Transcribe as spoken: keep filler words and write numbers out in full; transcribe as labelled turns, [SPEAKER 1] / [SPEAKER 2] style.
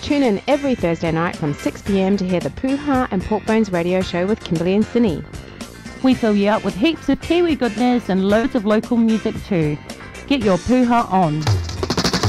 [SPEAKER 1] Tune in every Thursday night from six p m to hear the Pooha and Pork Bones radio show with Kimberly and Cindy.
[SPEAKER 2] We fill you up with heaps of Kiwi goodness and loads of local music too. Get your Pooha on.